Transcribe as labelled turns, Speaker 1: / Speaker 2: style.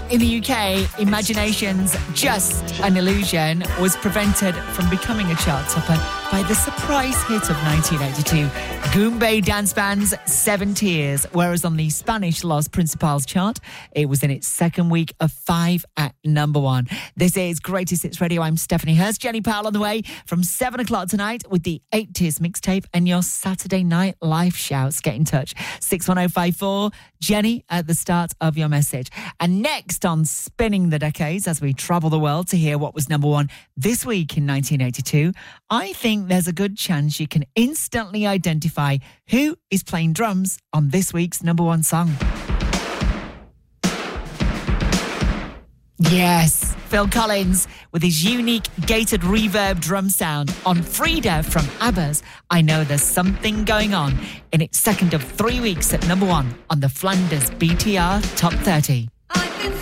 Speaker 1: In the UK, Imagination's Just an Illusion was prevented from becoming a chart topper by the surprise hit of 1982, Goombay dance band's Seven Tears, whereas on the Spanish Los Principales chart, it was in its second week of 5 at number 1. This is Greatest Hits Radio. I'm Stephanie Hurst. Jenny Powell on the way from 7 o'clock tonight with the 80s mixtape and your Saturday night live shouts. Get in touch. 61054, Jenny at the start of your message. And next on Spinning the Decades, as we travel the world to hear what was number 1 this week in 1982, I think there's a good chance you can instantly identify who is playing drums on this week's number 1 song. Yes, Phil Collins with his unique gated reverb drum sound on Frida from ABBA's I Know There's Something Going On in its second of 3 weeks at number 1 on the Flanders BTR Top 30.